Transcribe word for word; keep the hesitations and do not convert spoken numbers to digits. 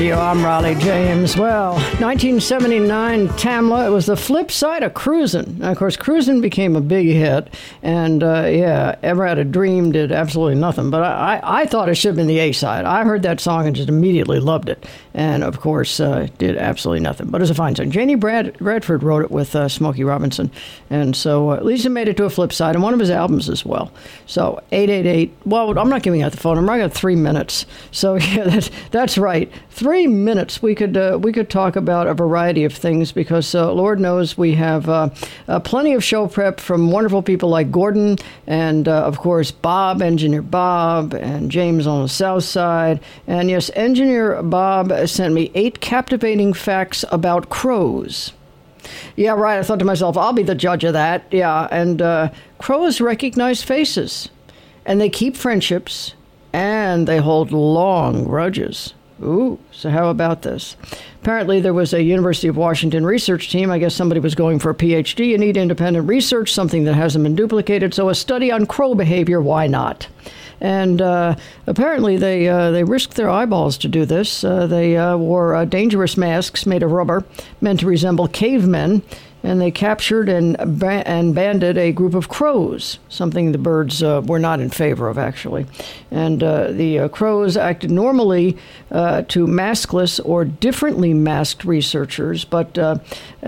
I'm Raleigh James. Well, nineteen seventy-nine, Tamla, it was the flip side of Cruisin'. Now, of course, Cruisin' became a big hit, and uh, yeah, Ever Had a Dream did absolutely nothing. But I, I, I thought it should have been the A-side. I heard that song and just immediately loved it. And, of course, uh, did absolutely nothing. But it's a fine song. Janie Brad, Bradford wrote it with uh, Smokey Robinson. And so uh, at least it made it to a flip side, and one of his albums as well. So eight eight eight, well, I'm not giving out the phone number. I got three minutes. So, yeah, that's, that's right. Three minutes. We could uh, we could talk about a variety of things because uh, Lord knows we have uh, uh, plenty of show prep from wonderful people like Gordon and, uh, of course, Bob, Engineer Bob, and James on the South Side. And, yes, Engineer Bob sent me eight captivating facts about crows. Yeah, right. I thought to myself, I'll be the judge of that. Yeah, and uh, crows recognize faces, and they keep friendships, and they hold long grudges. Ooh, so how about this? Apparently there was a University of Washington research team. I guess somebody was going for a P H D. You need independent research, something that hasn't been duplicated. So a study on crow behavior, why not? And uh, apparently they uh, they risked their eyeballs to do this. Uh, they uh, wore uh, dangerous masks made of rubber, meant to resemble cavemen. And they captured and ba- and banded a group of crows, something the birds uh, were not in favor of, actually. And uh, the uh, crows acted normally uh, to maskless or differently masked researchers, but uh,